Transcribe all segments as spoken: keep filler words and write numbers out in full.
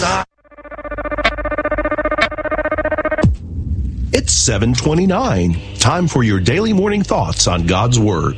side. It's seven twenty-nine. Time for your daily morning thoughts on God's Word.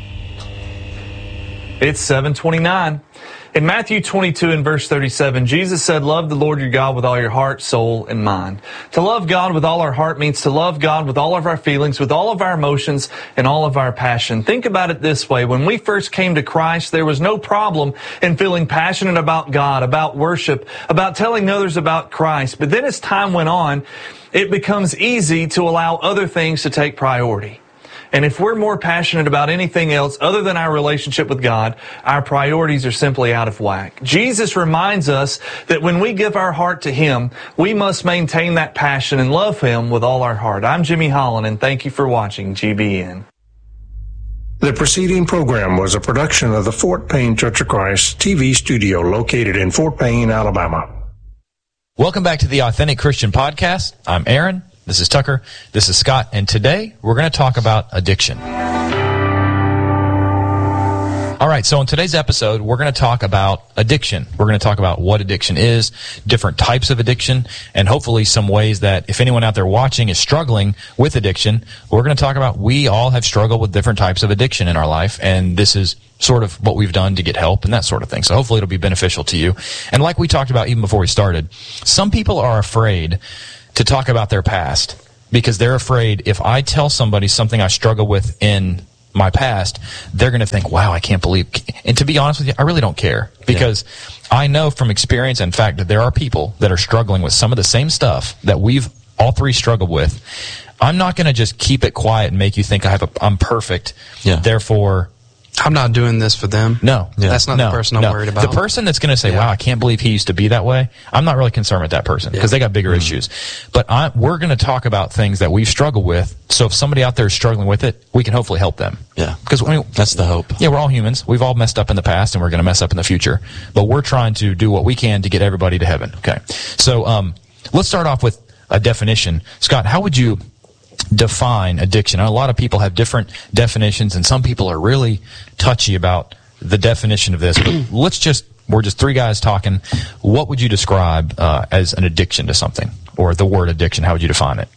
It's seven twenty-nine. In Matthew twenty-two and verse thirty-seven, Jesus said, love the Lord your God with all your heart, soul, and mind. To love God with all our heart means to love God with all of our feelings, with all of our emotions, and all of our passion. Think about it this way. When we first came to Christ, there was no problem in feeling passionate about God, about worship, about telling others about Christ. But then as time went on, it becomes easy to allow other things to take priority. And if we're more passionate about anything else other than our relationship with God, our priorities are simply out of whack. Jesus reminds us that when we give our heart to Him, we must maintain that passion and love Him with all our heart. I'm Jimmy Holland, and thank you for watching G B N. The preceding program was a production of the Fort Payne Church of Christ T V studio located in Fort Payne, Alabama. Welcome back to the Authentic Christian Podcast. I'm Aaron. This is Tucker. This is Scott. And today we're going to talk about addiction. All right. So in today's episode, we're going to talk about addiction. We're going to talk about what addiction is, different types of addiction, and hopefully some ways that if anyone out there watching is struggling with addiction, we're going to talk about we all have struggled with different types of addiction in our life. And this is sort of what we've done to get help and that sort of thing. So hopefully it'll be beneficial to you. And like we talked about even before we started, some people are afraid to talk about their past because they're afraid if I tell somebody something I struggle with in my past, they're going to think, wow, I can't believe. And to be honest with you, I really don't care because yeah. I know from experience, in fact, that there are people that are struggling with some of the same stuff that we've all three struggled with. I'm not going to just keep it quiet and make you think I have a, I'm perfect. Yeah. Therefore, I'm not doing this for them. No. Yeah. That's not no, the person I'm no. worried about. The person that's going to say, yeah. wow, I can't believe he used to be that way, I'm not really concerned with that person because yeah. they got bigger mm-hmm. issues. But I, we're going to talk about things that we've struggled with. So if somebody out there is struggling with it, we can hopefully help them. Yeah. Because I mean, that's the hope. Yeah, we're all humans. We've all messed up in the past and we're going to mess up in the future. But we're trying to do what we can to get everybody to heaven. Okay. So um, let's start off with a definition. Scott, how would you define addiction? A lot of people have different definitions, and some people are really touchy about the definition of this. But let's just, we're just three guys talking. What would you describe uh, as an addiction to something? Or the word addiction, how would you define it?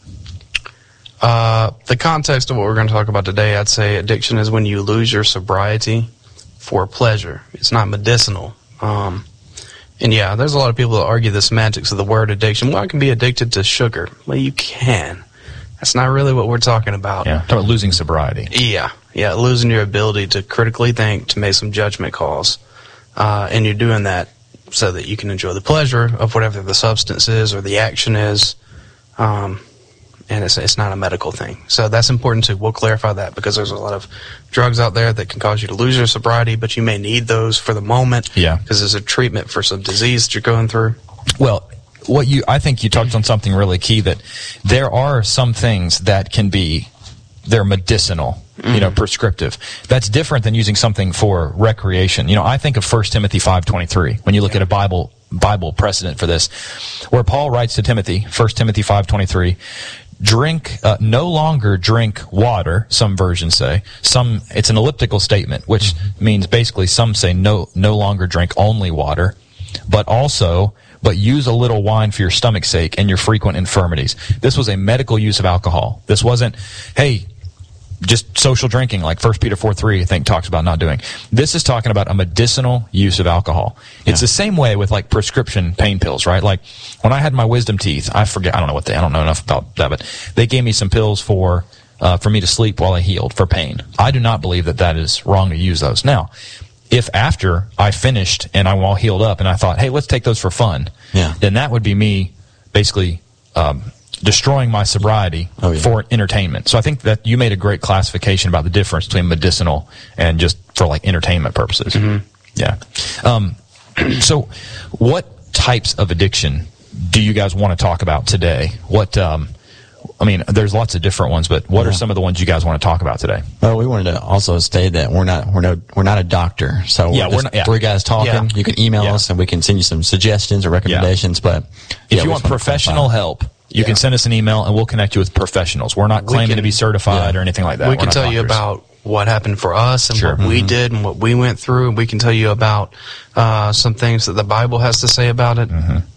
Uh, the context of what we're going to talk about today, I'd say addiction is when you lose your sobriety for pleasure. It's not medicinal. Um, and yeah, there's a lot of people that argue the semantics of the word addiction. Well, I can be addicted to sugar. Well, you can. That's not really what we're talking about. Yeah, talking about losing sobriety. Yeah, yeah, losing your ability to critically think, to make some judgment calls. Uh, and you're doing that so that you can enjoy the pleasure of whatever the substance is or the action is. Um, and it's, it's not a medical thing. So that's important too. We'll clarify that because there's a lot of drugs out there that can cause you to lose your sobriety, but you may need those for the moment. Yeah. Because it's a treatment for some disease that you're going through. Well, What you, I think you touched on something really key, that there are some things that can be, they're medicinal, you know, prescriptive. That's different than using something for recreation. You know, I think of First Timothy five twenty-three when you look at a Bible Bible precedent for this, where Paul writes to Timothy, First Timothy five twenty-three, drink, uh, no longer drink water, some versions say. Some, it's an elliptical statement, which mm-hmm. means basically some say no, no longer drink only water, but also, but use a little wine for your stomach's sake and your frequent infirmities. This was a medical use of alcohol. This wasn't, hey, just social drinking like First Peter four three, I think, talks about not doing. This is talking about a medicinal use of alcohol. It's yeah. the same way with like prescription pain pills, right? Like when I had my wisdom teeth, I forget, I don't know what they, I don't know enough about that, but they gave me some pills for, uh, for me to sleep while I healed for pain. I do not believe that that is wrong to use those. Now, if after I finished and I'm all healed up and I thought, hey, let's take those for fun, yeah. then that would be me basically um, destroying my sobriety oh, yeah. for entertainment. So I think that you made a great classification about the difference between medicinal and just for like entertainment purposes. Mm-hmm. Yeah. Um, so what types of addiction do you guys want to talk about today? What um, I mean, there's lots of different ones, but what yeah. are some of the ones you guys want to talk about today? Well, we wanted to also state that we're not we're no we're not a doctor, so yeah, we're, we're not, yeah. three guys talking. Yeah. You can email yeah. us, and we can send you some suggestions or recommendations. Yeah. But if yeah, you want professional help, you yeah. can send us an email, and we'll connect you with professionals. We're not claiming can, to be certified yeah. or anything like that. We we're can tell doctors. you about what happened for us and sure. what mm-hmm. we did and what we went through, and we can tell you about uh, some things that the Bible has to say about it. Mm-hmm.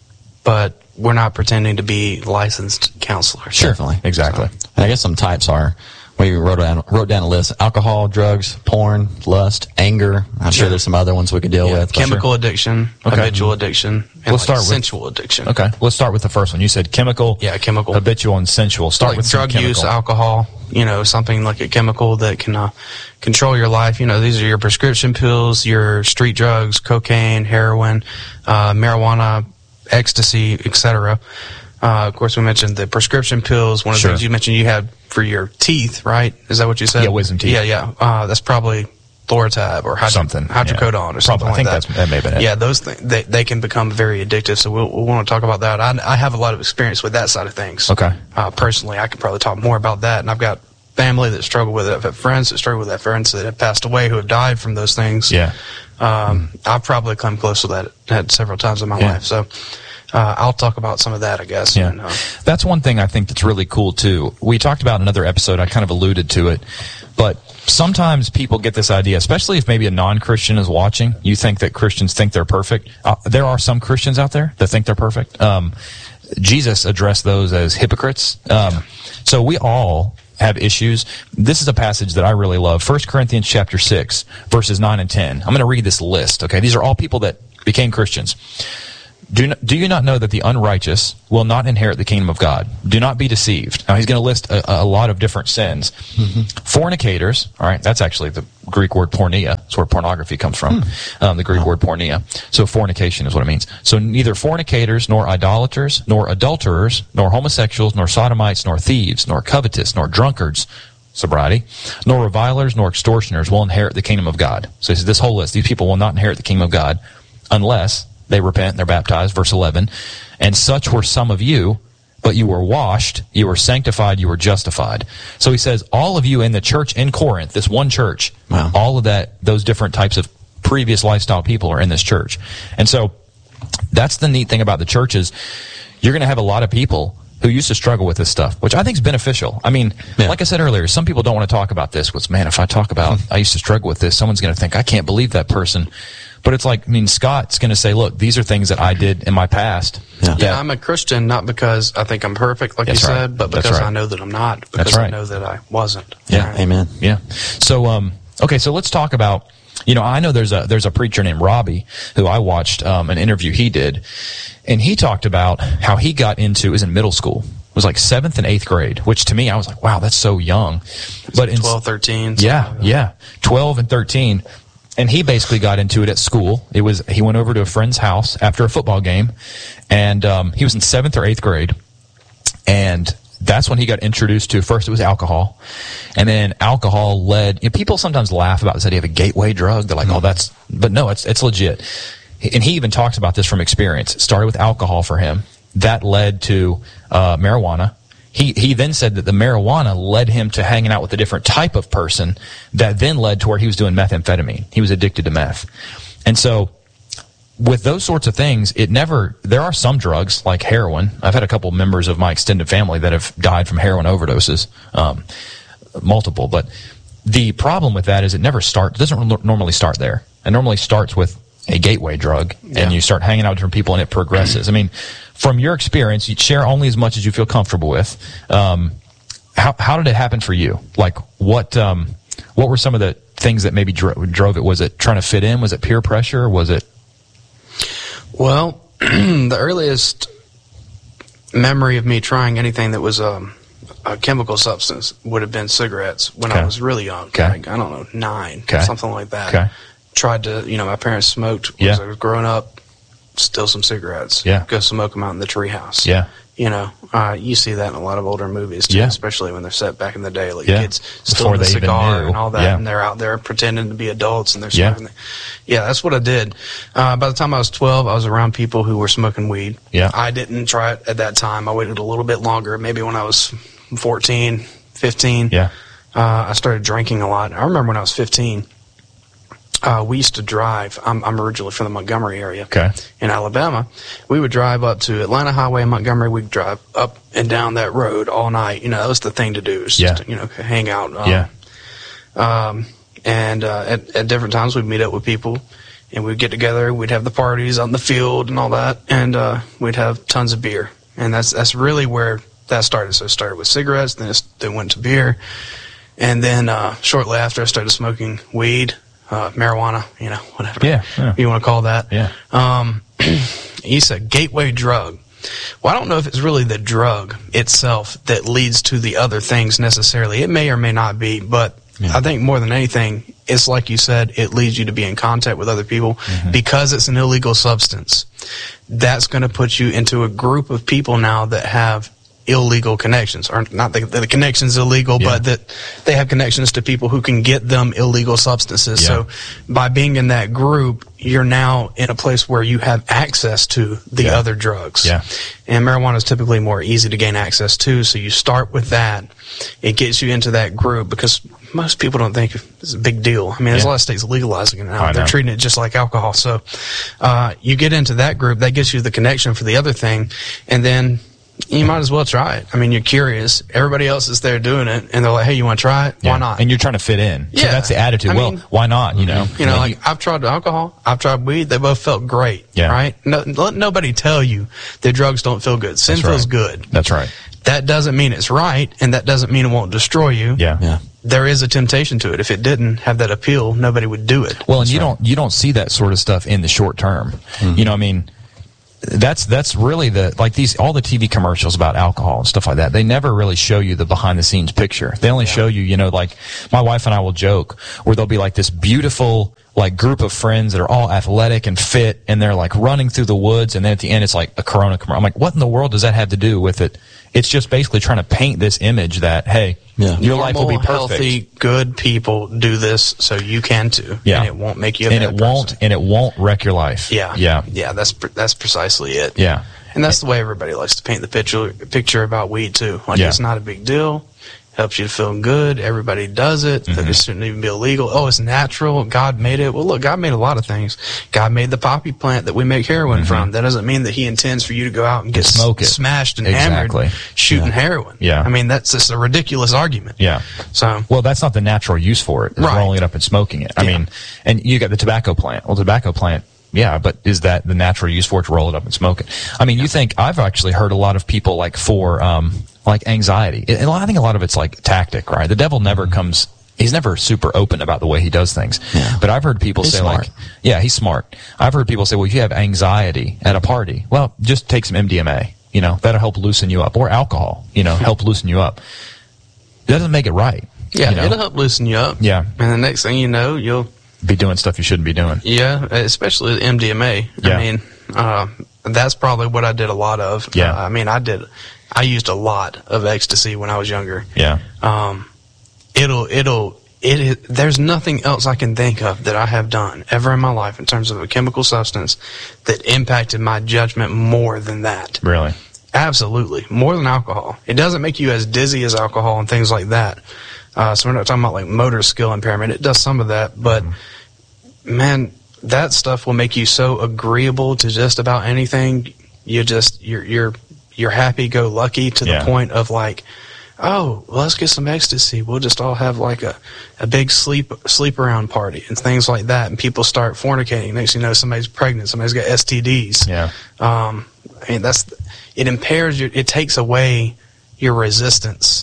but we're not pretending to be licensed counselors. Sure. Definitely. Exactly. So, and I guess some types are, we wrote down, wrote down a list: alcohol, drugs, porn, lust, anger. I'm sure there's some other ones we could deal Yeah, with. chemical addiction, Okay. habitual addiction, and We'll like start with- sensual addiction. Okay. Let's start with the first one. You said chemical, Yeah, chemical. habitual, and sensual. Start like with some drug chemical. use, alcohol, you know, something like a chemical that can uh, control your life. You know, these are your prescription pills, your street drugs, cocaine, heroin, uh, marijuana, ecstasy, et cetera. Uh, of course, we mentioned the prescription pills. One of Sure. the things you mentioned you had for your teeth, right? Is that what you said? Yeah, wisdom teeth. Yeah, yeah. Uh, that's probably Loratab or hydro- Something, hydrocodone yeah. or something Probably. I think like that's- that may have been it. Yeah, those things, they, they can become very addictive. So we'll, we'll want to talk about that. I, I have a lot of experience with that side of things. Okay. Uh, personally, I could probably talk more about that. And I've got family that struggle with it. I've had friends that struggle with that, friends that have passed away who have died from those things. Yeah. Um, I've probably come close to that had several times in my Yeah. life. So uh, I'll talk about some of that, I guess. Yeah. And, uh, That's one thing I think that's really cool, too. We talked about in another episode, I kind of alluded to it, but sometimes people get this idea, especially if maybe a non-Christian is watching, you think that Christians think they're perfect. Uh, there are some Christians out there that think they're perfect. Um, Jesus addressed those as hypocrites. Um, so we all have issues. This is a passage that I really love. First Corinthians chapter six, verses nine and ten. I'm going to read this list, okay? These are all people that became Christians. Do, not, do you not know that the unrighteous will not inherit the kingdom of God? Do not be deceived. Now, he's going to list a, a lot of different sins. Mm-hmm. Fornicators, all right, that's actually the Greek word porneia. That's where pornography comes from, hmm. um, the Greek word porneia. So fornication is what it means. So neither fornicators, nor idolaters, nor adulterers, nor homosexuals, nor sodomites, nor thieves, nor covetous, nor drunkards, sobriety, nor revilers, nor extortioners will inherit the kingdom of God. So he says this whole list, these people will not inherit the kingdom of God unless they repent and they're baptized. Verse eleven, and such were some of you, but you were washed, you were sanctified, you were justified. So he says all of you in the church in Corinth, this one church, wow. all of that, those different types of previous lifestyle people are in this church. And so that's the neat thing about the church is you're going to have a lot of people who used to struggle with this stuff, which I think is beneficial. I mean, yeah. like I said earlier, some people don't want to talk about this, which, man, if I talk about I used to struggle with this, someone's going to think, I can't believe that person. But it's like, I mean, Scott's going to say, look, these are things that I did in my past. Yeah, yeah I'm a Christian not because I think I'm perfect, like you said, right. but because right. I know that I'm not, because right. I know that I wasn't. Yeah, right. Amen. Yeah. So, um, okay, so let's talk about, you know, I know there's a there's a preacher named Robbie who I watched um, an interview he did, and he talked about how he got into, it was in middle school. It was like seventh and eighth grade, which to me, I was like, wow, that's so young. But in twelve, thirteen. Yeah, like yeah. twelve and thirteen. And he basically got into it at school. It was he went over to a friend's house after a football game, and um, he was in seventh or eighth grade, and that's when he got introduced to, first it was alcohol, and then alcohol led, you know, people sometimes laugh about this idea of a gateway drug. They're like, mm-hmm. oh, that's, but no, it's it's legit. And he even talks about this from experience. It started with alcohol for him. That led to uh, marijuana. He he then said that the marijuana led him to hanging out with a different type of person that then led to where he was doing methamphetamine. He was addicted to meth. And so with those sorts of things, it never, there are some drugs like heroin. I've had a couple members of my extended family that have died from heroin overdoses, um, multiple. But the problem with that is it never starts, it doesn't normally start there. It normally starts with a gateway drug, yeah. and you start hanging out with different people and it progresses. I mean, from your experience, you share only as much as you feel comfortable with. Um, how how did it happen for you? Like, what um, what were some of the things that maybe dro- drove it? Was it trying to fit in? Was it peer pressure? Was it? Well, the earliest memory of me trying anything that was um, a chemical substance would have been cigarettes when okay. I was really young. Okay. Like, I don't know, nine, okay. something like that. Okay. Tried to, you know, my parents smoked yeah. as I was growing up, still some cigarettes. Yeah. Go smoke them out in the treehouse. Yeah. You know, uh, you see that in a lot of older movies, too, yeah. especially when they're set back in the day. Like yeah. kids still in the cigar and all that, yeah. and they're out there pretending to be adults, and they're yeah. smoking. The, yeah, that's what I did. Uh, by the time I was twelve, I was around people who were smoking weed. Yeah. I didn't try it at that time. I waited a little bit longer, maybe when I was fourteen, fifteen. Yeah. Uh, I started drinking a lot. I remember when I was fifteen. Uh, we used to drive. I'm, I'm originally from the Montgomery area okay. in Alabama. We would drive up to Atlanta Highway in Montgomery. We'd drive up and down that road all night. You know, that was the thing to do. Is yeah. just, you know, hang out. Um, yeah. Um, and uh, at, at different times, we'd meet up with people and we'd get together. We'd have the parties on the field and all that, and uh, we'd have tons of beer. And that's that's really where that started. So it started with cigarettes, then it then went to beer, and then uh, shortly after I started smoking weed, uh, marijuana, you know, whatever Yeah, yeah. you want to call that. Yeah. Um, he's a gateway drug. Well, I don't know if it's really the drug itself that leads to the other things necessarily. It may or may not be, but yeah. I think more than anything, it's like you said, it leads you to be in contact with other people mm-hmm. because it's an illegal substance. That's going to put you into a group of people now that have illegal connections, or not that the connection's illegal, yeah. but that they have connections to people who can get them illegal substances. Yeah. So by being in that group, you're now in a place where you have access to the yeah. other drugs. Yeah. And marijuana is typically more easy to gain access to, so you start with that. It gets you into that group because most people don't think it's a big deal. I mean, there's yeah. a lot of states legalizing it now. They're treating it just like alcohol. So uh, you get into that group, that gets you the connection for the other thing, and then you might as well try it. I mean, you're curious. Everybody else is there doing it, and they're like, hey, you want to try it? Yeah. Why not? And you're trying to fit in. Yeah. So that's the attitude. I well, mean, why not, you know? You know, yeah. like, I've tried alcohol. I've tried weed. They both felt great. Yeah. Right? No, let nobody tell you that drugs don't feel good. Sin that's feels right. good. That's right. That doesn't mean it's right, and that doesn't mean it won't destroy you. Yeah. Yeah. There is a temptation to it. If it didn't have that appeal, nobody would do it. Well, and That's you right. don't you don't see that sort of stuff in the short term. Mm-hmm. You know, I mean, that's that's really the like these all the T V commercials about alcohol and stuff like that. They never really show you the behind the scenes picture. They only yeah. show you, you know, like my wife and I will joke where there'll be like this beautiful like group of friends that are all athletic and fit, and they're like running through the woods, and then at the end it's like a Corona commercial. I'm like, what in the world does that have to do with it? It's just basically trying to paint this image that, hey, yeah. your Normal, life will be perfect. Healthy, good people do this, so you can too. Yeah. And it won't make you a and bad it won't person. and it won't wreck your life. Yeah. Yeah. Yeah, that's that's precisely it. Yeah. And that's the way everybody likes to paint the picture picture about weed too. Like Yeah. it's not a big deal. Helps you to feel good. Everybody does it. Mm-hmm. That it shouldn't even be illegal. Oh, it's natural. God made it. Well, look, God made a lot of things. God made the poppy plant that we make heroin Mm-hmm. from. That doesn't mean that He intends for you to go out and get smoke it. smashed and Exactly. hammered shooting Yeah. heroin. Yeah. I mean, that's just a ridiculous argument. Yeah. So, Well, that's not the natural use for it. It's Right. rolling it up and smoking it. I Yeah. mean, and you got the tobacco plant. Well, tobacco plant, yeah, but is that the natural use for it to roll it up and smoke it? I mean, you think I've actually heard a lot of people like for um like anxiety. And I think a lot of it's like tactic, right? The devil never comes. He's never super open about the way he does things. Yeah. But I've heard people He's say smart. like, yeah, he's smart. I've heard people say, well, if you have anxiety at a party, well, just take some M D M A. You know, that'll help loosen you up, or alcohol. You know, help loosen you up. It doesn't make it right. yeah, you know? it'll help loosen you up. Yeah. And the next thing you know, you'll Be doing stuff you shouldn't be doing. Yeah, especially M D M A. Yeah. I mean, uh, that's probably what I did a lot of. Yeah. Uh, I mean, I did, I used a lot of ecstasy when I was younger. Yeah. Um, it'll, it'll, it is, there's nothing else I can think of that I have done ever in my life in terms of a chemical substance that impacted my judgment more than that. Really? Absolutely. More than alcohol. It doesn't make you as dizzy as alcohol and things like that. Uh, so we're not talking about like motor skill impairment. It does some of that, but mm-hmm. man, that stuff will make you so agreeable to just about anything. You just, you're, you're, you're happy-go-lucky to Yeah. the point of like, oh, well, let's get some ecstasy. We'll just all have like a, a big sleep, sleep around party and things like that. And people start fornicating. Next thing you know, somebody's pregnant. Somebody's got S T Ds. Yeah. Um, I mean, that's, it impairs your, it takes away your resistance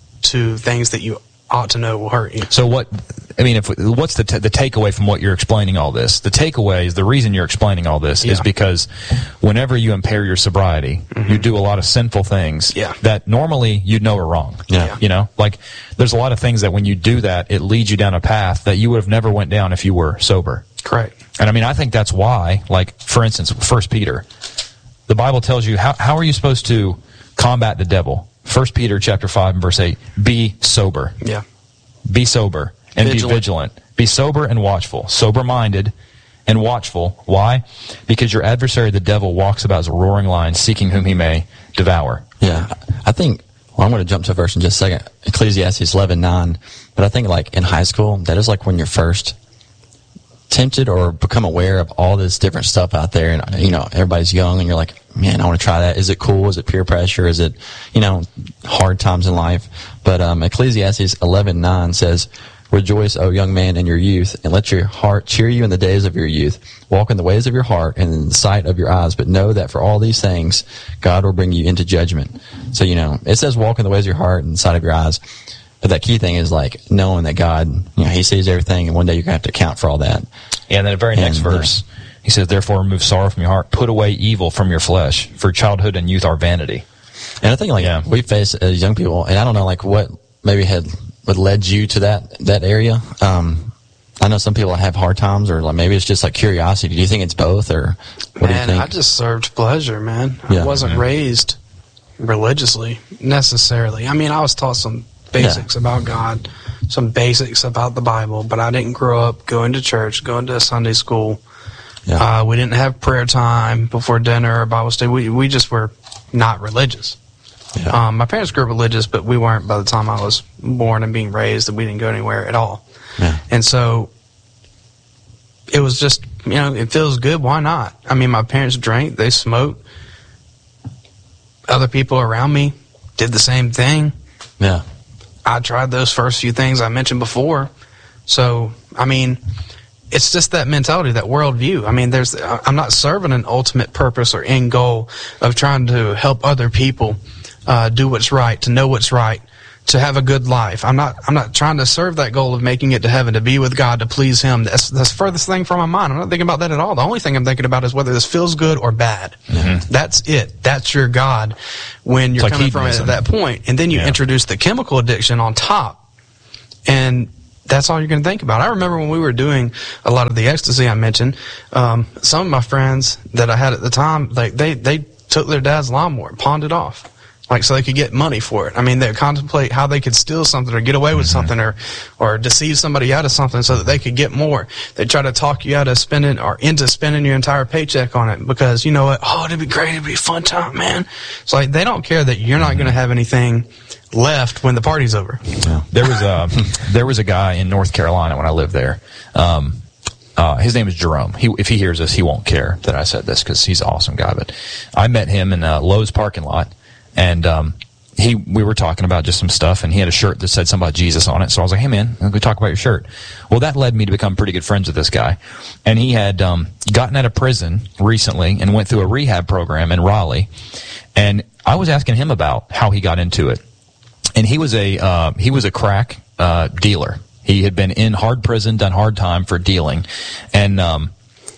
to things that you ought to know will hurt you. So what, I mean, if what's the, t- the takeaway from what you're explaining all this? The takeaway is the reason you're explaining all this Yeah. is because whenever you impair your sobriety, Mm-hmm. you do a lot of sinful things Yeah. that normally you'd know are wrong. Yeah. You know, like there's a lot of things that when you do that, it leads you down a path that you would have never went down if you were sober. Correct. And I mean, I think that's why, like, for instance, First Peter, the Bible tells you how, how are you supposed to combat the devil? First Peter chapter five and verse eight, be sober. Yeah. Be sober and Vigilant. be vigilant. Be sober and watchful. Sober-minded and watchful. Why? Because your adversary, the devil, walks about as a roaring lion, seeking whom he may devour. Yeah, I think, well, I'm going to jump to a verse in just a second, Ecclesiastes eleven nine, but I think like in high school, that is like when you're first tempted or become aware of all this different stuff out there, and you know, everybody's young and you're like, man, I want to try that. Is it cool? Is it peer pressure? Is it, you know, hard times in life? But um, Ecclesiastes eleven nine says, Rejoice, O young man, in your youth, and let your heart cheer you in the days of your youth. Walk in the ways of your heart and in the sight of your eyes, but know that for all these things, God will bring you into judgment. So, you know, it says walk in the ways of your heart and the sight of your eyes. But that key thing is like knowing that God, you know, He sees everything, and one day you're going to have to account for all that. Yeah, and then the very next and, verse, uh, he says, therefore remove sorrow from your heart, put away evil from your flesh, for childhood and youth are vanity. And I think, like, yeah. we face as young people, and I don't know, like, what maybe had what led you to that that area. Um, I know some people have hard times, or like maybe it's just like curiosity. Do you think it's both, or what man, do you think? I just served pleasure, man. Yeah. I wasn't Mm-hmm. raised religiously necessarily. I mean, I was taught some basics Yeah. about God, some basics about the Bible, but I didn't grow up going to church, going to Sunday school. Yeah. Uh, we didn't have prayer time before dinner or Bible study. We we just were not religious. Yeah. Um, my parents grew up religious, but we weren't by the time I was born and being raised, and we didn't go anywhere at all. Yeah. And so it was just, you know, it feels good. Why not? I mean, my parents drank, they smoked. Other people around me did the same thing. Yeah. I tried those first few things I mentioned before. So, I mean, it's just that mentality, that worldview. I mean, there's, I'm not serving an ultimate purpose or end goal of trying to help other people uh, do what's right, to know what's right, to have a good life. I'm not, I'm not trying to serve that goal of making it to heaven, to be with God, to please Him. That's, that's the furthest thing from my mind. I'm not thinking about that at all. The only thing I'm thinking about is whether this feels good or bad. Mm-hmm. That's it. That's your God when you're It's like coming from it hedonism. at that point. And then you Yeah. introduce the chemical addiction on top. And that's all you're going to think about. I remember when we were doing a lot of the ecstasy I mentioned, um, some of my friends that I had at the time, like they, they took their dad's lawnmower and pawned it off. Like, so they could get money for it. I mean, they would contemplate how they could steal something or get away with mm-hmm. something or, or deceive somebody out of something so that they could get more. They try to talk you out of spending or into spending your entire paycheck on it because, you know what, oh, it'd be great, it'd be a fun time, man. It's like, they don't care that you're not mm-hmm. going to have anything left when the party's over. Yeah. There was a, there was a guy in North Carolina when I lived there. Um, Uh, his name is Jerome. He, if he hears this, he won't care that I said this because he's an awesome guy. But I met him in a Lowe's parking lot, and um, he we were talking about just some stuff, and he had a shirt that said something about Jesus on it. So I was like, hey, man, we talk about your shirt. Well, that led me to become pretty good friends with this guy. And he had um, gotten out of prison recently and went through a rehab program in Raleigh. And I was asking him about how he got into it. And he was a uh, he was a crack uh, dealer. He had been in hard prison, done hard time for dealing. And um,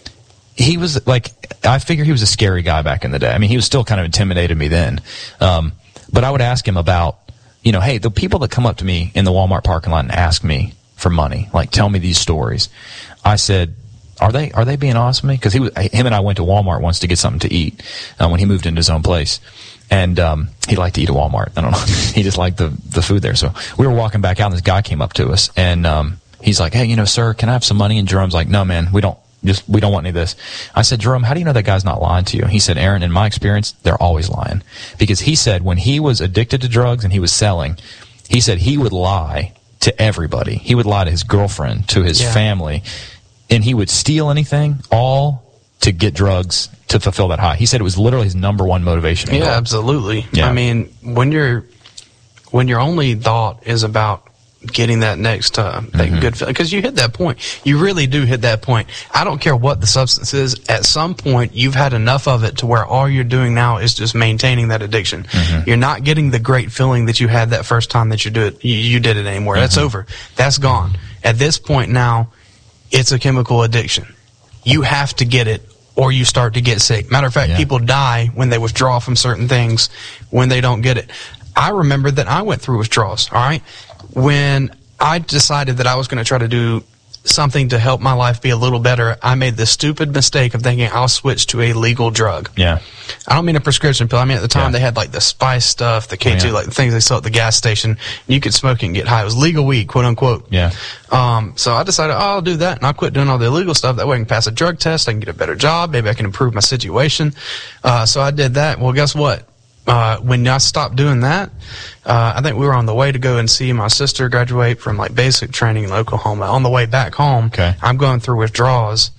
he was like, I figured he was a scary guy back in the day. I mean, he was still kind of intimidated me then. Um, but I would ask him about, you know, hey, the people that come up to me in the Walmart parking lot and ask me for money, like tell me these stories. I said, are they are they being honest with me? Because he was, him and I went to Walmart once to get something to eat uh, when he moved into his own place. And um, he liked to eat at Walmart. I don't know. He just liked the, the food there. So we were walking back out, and this guy came up to us, and um, he's like, hey, you know, sir, can I have some money? And Jerome's like, no, man, we don't just we don't want any of this. I said, Jerome, how do you know that guy's not lying to you? He said, Aaron, in my experience, they're always lying. Because he said when he was addicted to drugs and he was selling, he said he would lie to everybody. He would lie to his girlfriend, to his yeah. family, and he would steal anything, all to get drugs to fulfill that high. He said it was literally his number one motivation. Yeah, absolutely. Yeah. I mean, when you're when your only thought is about getting that next uh, that Mm-hmm. good feeling, because you hit that point, you really do hit that point. I don't care what the substance is. At some point, you've had enough of it to where all you're doing now is just maintaining that addiction. Mm-hmm. You're not getting the great feeling that you had that first time that you do it. You, you did it anymore. Mm-hmm. That's over. That's gone. At this point now, it's a chemical addiction. You have to get it, or you start to get sick. Matter of fact, Yeah. people die when they withdraw from certain things when they don't get it. I remember that I went through withdrawals, all right? When I decided that I was going to try to do something to help my life be a little better, I made the stupid mistake of thinking I'll switch to a legal drug. Yeah. I don't mean a prescription pill. I mean, at the time, Yeah. they had like the spice stuff, the K two, Oh, yeah. like the things they sell at the gas station. You could smoke it and get high. It was legal weed, quote unquote. Yeah. Um, so I decided, oh, I'll do that, and I'll quit doing all the illegal stuff. That way I can pass a drug test, I can get a better job, maybe I can improve my situation. Uh, so I did that. Well, guess what? Uh, when I stopped doing that, uh, I think we were on the way to go and see my sister graduate from like basic training in Oklahoma. On the way back home, Okay. I'm going through withdrawals.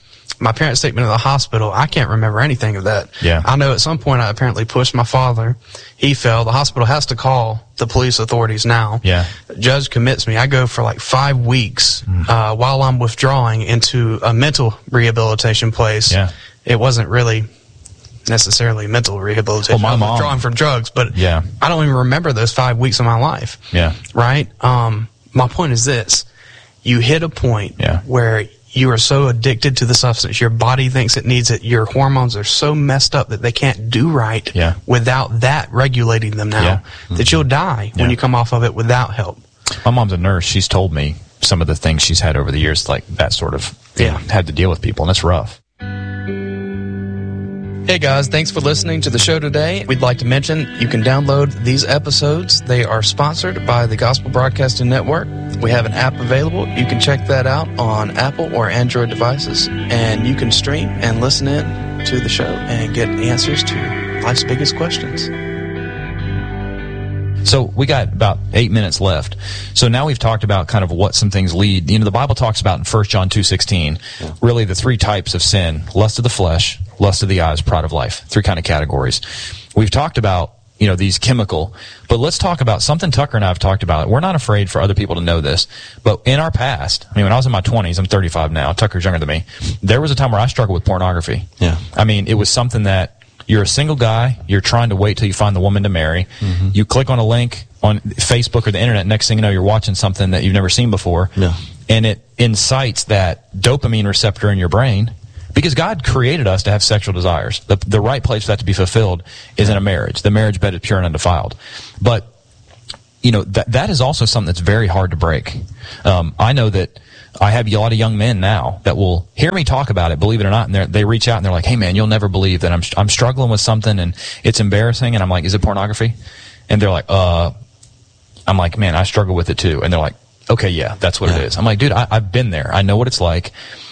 my parents take me to the hospital. I can't remember anything of that. Yeah. I know at some point I apparently pushed my father. He fell. The hospital has to call the police authorities now. Yeah. The judge commits me. I go for like five weeks Mm. uh, while I'm withdrawing into a mental rehabilitation place. Yeah. It wasn't really necessarily mental rehabilitation. Well, my I was mom- withdrawing from drugs, but Yeah. I don't even remember those five weeks of my life. Yeah. Right? Um, my point is this. You hit a point Yeah. where you are so addicted to the substance, your body thinks it needs it, your hormones are so messed up that they can't do right Yeah. without that regulating them now, Yeah. that you'll die when Yeah. you come off of it without help. My mom's a nurse. She's told me some of the things she's had over the years, like that sort of, you Yeah. know, had to deal with people, and it's rough. Hey guys, thanks for listening to the show today. We'd like to mention you can download these episodes. They are sponsored by the Gospel Broadcasting Network. We have an app available. You can check that out on Apple or Android devices, and you can stream and listen in to the show and get answers to life's biggest questions. So we got about eight minutes left. So now we've talked about kind of what some things lead. You know, the Bible talks about in First John two sixteen, really the three types of sin: lust of the flesh, lust of the eyes, pride of life. Three kind of categories. We've talked about, you know, these chemical, but let's talk about something Tucker and I have talked about. We're not afraid for other people to know this, but in our past, I mean, when I was in my twenties, I'm thirty-five now, Tucker's younger than me, there was a time where I struggled with pornography. Yeah. I mean, it was something that you're a single guy, you're trying to wait till you find the woman to marry. Mm-hmm. You click on a link on Facebook or the internet, next thing you know, you're watching something that you've never seen before. Yeah. And it incites that dopamine receptor in your brain, because God created us to have sexual desires. The, the right place for that to be fulfilled is in a marriage. The marriage bed is pure and undefiled. But, you know, that that is also something that's very hard to break. Um, I know that I have a lot of young men now that will hear me talk about it, believe it or not, and they they reach out and they're like, "Hey, man, you'll never believe that I'm I'm struggling with something and it's embarrassing." And I'm like, "Is it pornography?" And they're like, "Uh," I'm like, "Man, I struggle with it too." And they're like, "Okay, yeah, that's what Yeah. it is." I'm like, "Dude, I, I've been there. I know what it's like."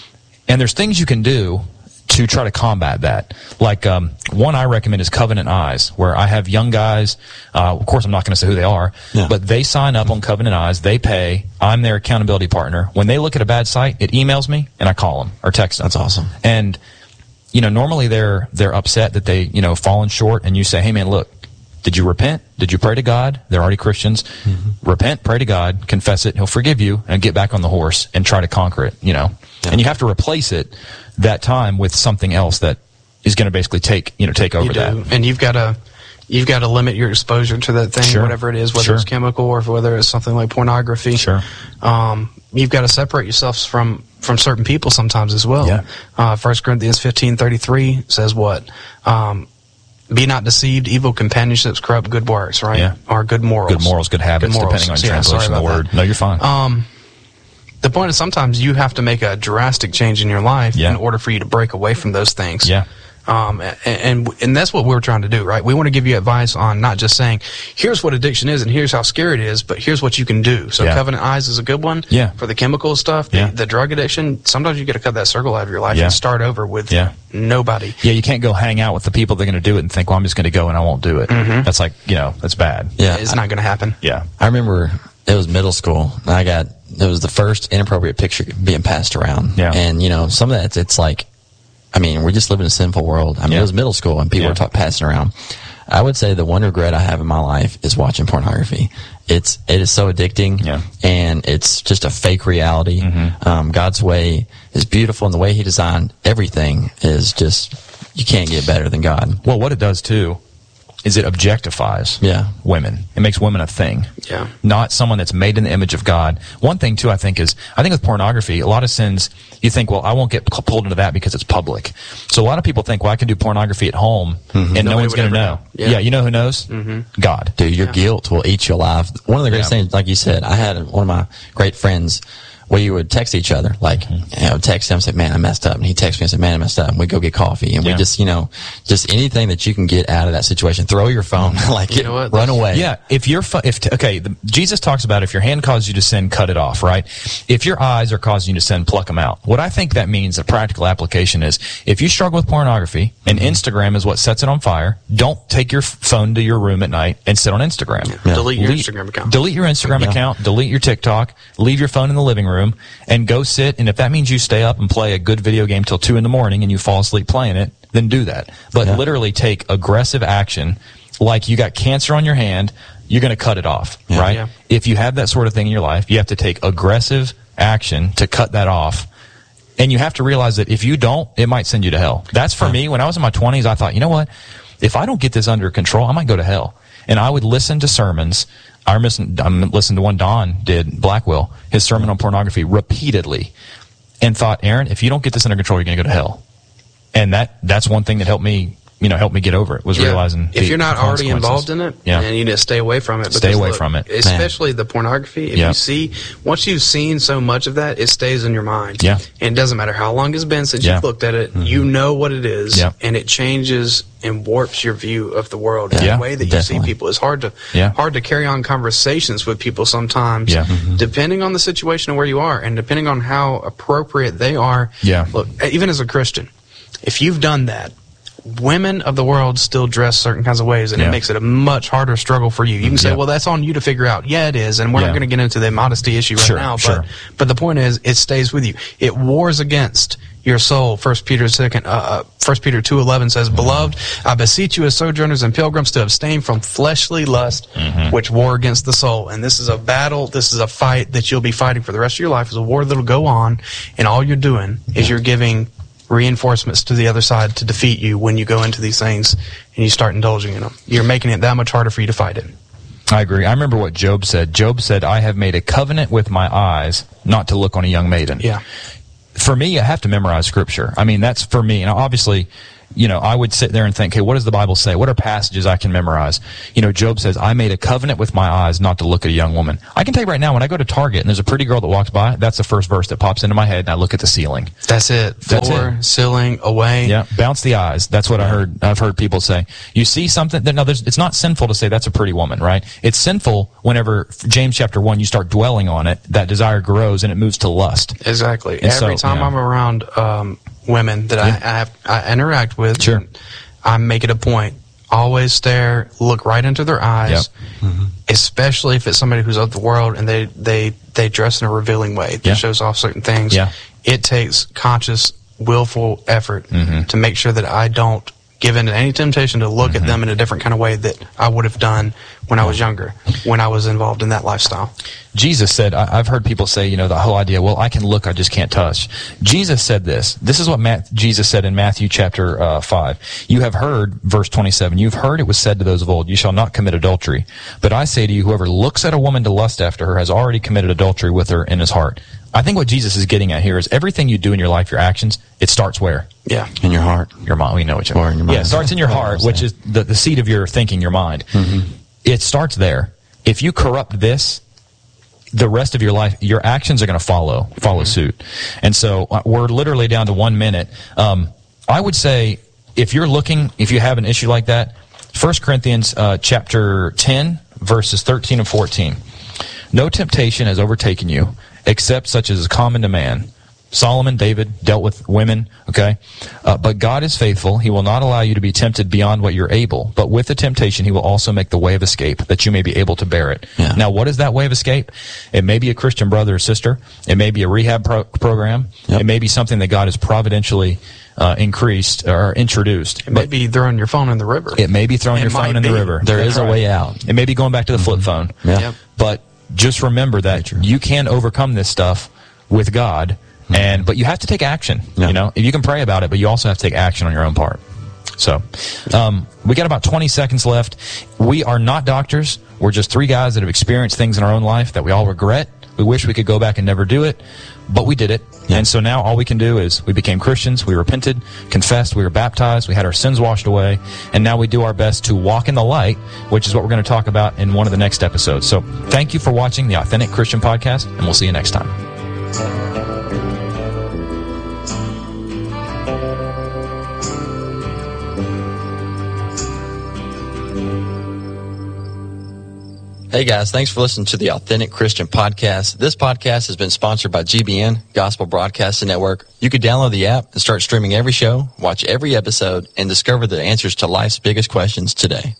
And there's things you can do to try to combat that. Like, um, one I recommend is Covenant Eyes, where I have young guys, uh, of course I'm not going to say who they are, Yeah. but they sign up on Covenant Eyes, they pay, I'm their accountability partner. When they look at a bad site, it emails me, and I call them, or text them. That's awesome. And, you know, normally they're, they're upset that they, you know, fallen short, and you say, "Hey man, look, did you repent? Did you pray to God?" They're already Christians. Mm-hmm. Repent, pray to God, confess it, He'll forgive you, and get back on the horse and try to conquer it, you know. Yeah. And you have to replace it that time with something else that is going to basically take, you know, take over You do. that. And you've got to you've got to limit your exposure to that thing, Sure. whatever it is, whether Sure. it's chemical or whether it's something like pornography. Sure. Um, you've got to separate yourselves from from certain people sometimes as well. Yeah. Uh, First Corinthians fifteen thirty-three says what? Um, Be not deceived, evil companionships corrupt good works, right? Yeah. Or good morals. Good morals, good habits, morals. depending on your Yeah, sorry translation of the about word. that. No, you're fine. Um, the point is sometimes you have to make a drastic change in your life Yeah. in order for you to break away from those things. Yeah. Um, and, and and that's what we're trying to do, right? We want to give you advice on not just saying, here's what addiction is and here's how scary it is, but here's what you can do. So Yeah. Covenant Eyes is a good one. Yeah. For the chemical stuff, the, Yeah. the drug addiction, sometimes you got to cut that circle out of your life Yeah. and start over with Yeah. nobody. Yeah, you can't go hang out with the people that are going to do it and think, "Well, I'm just going to go and I won't do it." Mm-hmm. That's like, you know, that's bad. Yeah. It's not going to happen. Yeah. I remember it was middle school, and I got, it was the first inappropriate picture being passed around. Yeah. And, you know, some of that, it's, it's like, I mean, we just live in a sinful world. I mean, Yeah. it was middle school, and people Yeah. were talk, passing around. I would say the one regret I have in my life is watching pornography. It's, it is so addicting, Yeah. and it's just a fake reality. Mm-hmm. Um, God's way is beautiful, and the way He designed everything is just, you can't get better than God. Well, what it does too is it objectifies Yeah. women. It makes women a thing. Yeah. Not someone that's made in the image of God. One thing too, I think, is, I think with pornography, a lot of sins, you think, well, I won't get pulled into that because it's public. So a lot of people think, well, I can do pornography at home and no Nobody one's would going to ever know. know. Yeah. Yeah. You know who knows? Mm-hmm. God. Dude, your guilt will eat you alive. One of the greatest Yeah. things, like you said, I had one of my great friends where you would text each other. Like, Mm-hmm. you know, text him and say, "Man, I messed up." And he texts me and say, "Man, I messed up." And we go get coffee. And Yeah. we just, you know, just anything that you can get out of that situation. Throw your phone, like, You know what? run away. Yeah, if you're, fu- if t- okay, the, Jesus talks about if your hand causes you to sin, cut it off, right? If your eyes are causing you to sin, pluck them out. What I think that means, a practical application is, if you struggle with pornography and Instagram is what sets it on fire, don't take your f- phone to your room at night and sit on Instagram. Yeah. Delete your Leave- Instagram account. Delete your Instagram Yeah. account. Delete your TikTok. Leave your phone in the living room. room and go sit. And if that means you stay up and play a good video game till two in the morning and you fall asleep playing it, then do that. But Yeah. literally take aggressive action. Like you got cancer on your hand, you're going to cut it off, Yeah. right? Yeah. If you have that sort of thing in your life, you have to take aggressive action to cut that off. And you have to realize that if you don't, it might send you to hell. That's for me. When I was in my twenties, I thought, you know what? If I don't get this under control, I might go to hell. And I would listen to sermons. I listened, I listened to one Don did, Blackwell, his sermon on pornography repeatedly, and thought, Aaron, if you don't get this under control, you're going to go to hell. And that that's one thing that helped me, you know, helped me get over it, was Yeah. realizing if the you're not already consequences. involved in it, Yeah. and you need to stay away from it. Stay because, away look, from it. especially the pornography. If Yeah. you see, once you've seen so much of that, it stays in your mind. Yeah. And it doesn't matter how long it's been since Yeah. you've looked at it. You know what it is, Yeah. and it changes and warps your view of the world. And Yeah, the way that you definitely. see people, it's hard to Yeah. hard to carry on conversations with people sometimes. Yeah. Mhm. Depending on the situation and where you are, and depending on how appropriate they are. Yeah. Look, even as a Christian, if you've done that, women of the world still dress certain kinds of ways, and Yeah. it makes it a much harder struggle for you. You can say, Yeah. well, that's on you to figure out. Yeah, it is, and we're Yeah. not going to get into the modesty issue right Sure, now, sure. but but the point is, it stays with you. It wars against your soul. First Peter second, uh, First Peter two eleven says, "Beloved, I beseech you as sojourners and pilgrims to abstain from fleshly lust, Mm-hmm. which war against the soul." And this is a battle. This is a fight that you'll be fighting for the rest of your life. It's a war that'll go on, and all you're doing is you're giving reinforcements to the other side to defeat you when you go into these things and you start indulging in them. You're making it that much harder for you to fight it. I agree. I remember what Job said. Job said, I have made a covenant with my eyes not to look on a young maiden. Yeah. For me, I have to memorize scripture. I mean, that's for me. And obviously, you know, I would sit there and think, hey, what does the Bible say? What are passages I can memorize? You know, Job says, I made a covenant with my eyes not to look at a young woman. I can tell you right now, when I go to Target and there's a pretty girl that walks by, that's the first verse that pops into my head, and I look at the ceiling. That's it. That's Floor, it. ceiling, away. Yeah, bounce the eyes. That's what I heard. I've heard people say. You see something. That, no, there's, it's not sinful to say that's a pretty woman, right? It's sinful whenever James chapter one, you start dwelling on it. That desire grows and it moves to lust. Exactly. And Every so, time yeah. I'm around um, women that I, I have I interact with, Sure. I make it a point. Always stare, look right into their eyes, Yep. especially if it's somebody who's of the world and they, they, they dress in a revealing way that Yeah. shows off certain things. Yeah. It takes conscious, willful effort Mm-hmm. to make sure that I don't give in to any temptation to look Mm-hmm. at them in a different kind of way that I would have done when I was younger, when I was involved in that lifestyle. Jesus said, I, I've heard people say, you know, the whole idea, well, I can look, I just can't touch. Jesus said this. This is what Matt, Jesus said in Matthew chapter uh, five. You have heard, verse twenty-seven, you've heard it was said to those of old, you shall not commit adultery. But I say to you, whoever looks at a woman to lust after her has already committed adultery with her in his heart. I think what Jesus is getting at here is everything you do in your life, your actions, it starts where? Yeah. In your heart. Your mind. We know what you Or in your mind. Yeah, it starts in your Yeah, heart, I which is understand. the, the seat of your thinking, your mind. Mm-hmm. It starts there. If you corrupt this, the rest of your life, your actions are going to follow follow suit. And so uh, we're literally down to one minute. Um, I would say if you're looking, if you have an issue like that, First Corinthians uh, chapter ten, verses thirteen and fourteen. No temptation has overtaken you, except such as is common to man. Solomon, David, dealt with women, okay? Uh, but God is faithful. He will not allow you to be tempted beyond what you're able. But with the temptation, he will also make the way of escape, that you may be able to bear it. Yeah. Now, what is that way of escape? It may be a Christian brother or sister. It may be a rehab pro- program. Yep. It may be something that God has providentially uh, increased or introduced. It may be throwing your phone in the river. It may be throwing It your phone might in the be. river. There is That's a right. way out. It may be going back to the flip phone. Yeah. Yep. But just remember that you can overcome this stuff with God, and but you have to take action. Yeah. You know, you can pray about it, but you also have to take action on your own part. So, um, we got about twenty seconds left. We are not doctors. We're just three guys that have experienced things in our own life that we all regret. We wish we could go back and never do it, but we did it. Yeah. And so now all we can do is we became Christians, we repented, confessed, we were baptized, we had our sins washed away, and now we do our best to walk in the light, which is what we're going to talk about in one of the next episodes. So thank you for watching the Authentic Christian Podcast, and we'll see you next time. Hey guys, thanks for listening to the Authentic Christian Podcast. This podcast has been sponsored by G B N, Gospel Broadcasting Network. You could download the app and start streaming every show, watch every episode, and discover the answers to life's biggest questions today.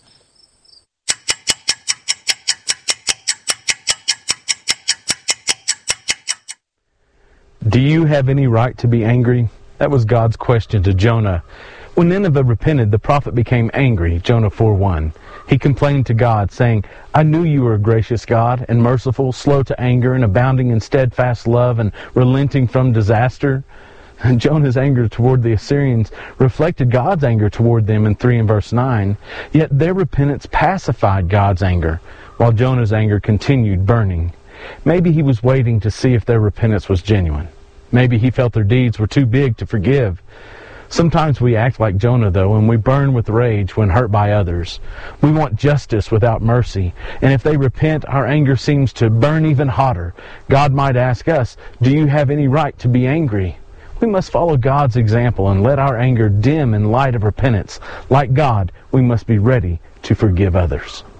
Do you have any right to be angry? That was God's question to Jonah. When Nineveh repented, the prophet became angry, Jonah four one. He complained to God, saying, I knew you were a gracious God and merciful, slow to anger and abounding in steadfast love and relenting from disaster. And Jonah's anger toward the Assyrians reflected God's anger toward them in three and verse nine. Yet their repentance pacified God's anger, while Jonah's anger continued burning. Maybe he was waiting to see if their repentance was genuine. Maybe he felt their deeds were too big to forgive. Sometimes we act like Jonah, though, and we burn with rage when hurt by others. We want justice without mercy, and if they repent, our anger seems to burn even hotter. God might ask us, do you have any right to be angry? We must follow God's example and let our anger dim in light of repentance. Like God, we must be ready to forgive others.